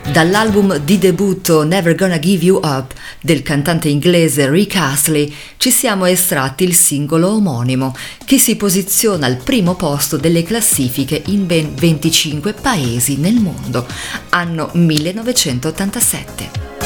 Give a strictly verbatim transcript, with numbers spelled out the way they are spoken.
Dall'album di debutto Never Gonna Give You Up del cantante inglese Rick Astley ci siamo estratti il singolo omonimo, che si posiziona al primo posto delle classifiche in ben venticinque paesi nel mondo, anno millenovecentottantasette.